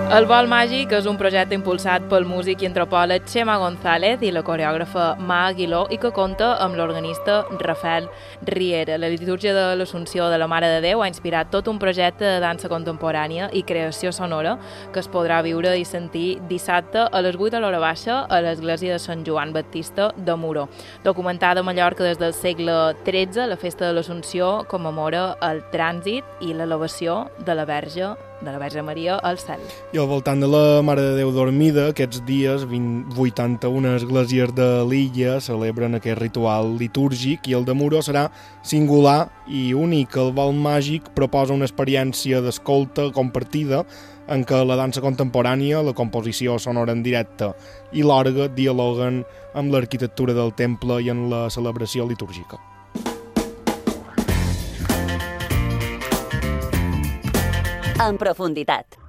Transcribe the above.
El Vol Màgic és un projecte impulsat pel músic i antropòleg Chema González i la coreògrafa Ma Aguiló i que compta amb l'organista Rafael Riera. La litúrgia de l'Assumpció de la Mare de Déu ha inspirat tot un projecte de dansa contemporània i creació sonora que es podrà viure i sentir dissabte a les 8 de l'hora baixa a l'església de Sant Joan Baptista de Muro. Documentada a Mallorca des del segle XIII, la festa de l'Assumpció commemora el trànsit i l'elevació de la Verge Maria al cel. I al voltant de la Mare de Déu dormida, aquests dies 81 esglésies de l'illa celebren aquest ritual litúrgic i el de Muro serà singular i únic. El Vol Màgic proposa una experiència d'escolta compartida en què la dansa contemporània, la composició sonora en directe i l'orgue dialoguen amb l'arquitectura del temple i en la celebració litúrgica. En profunditat.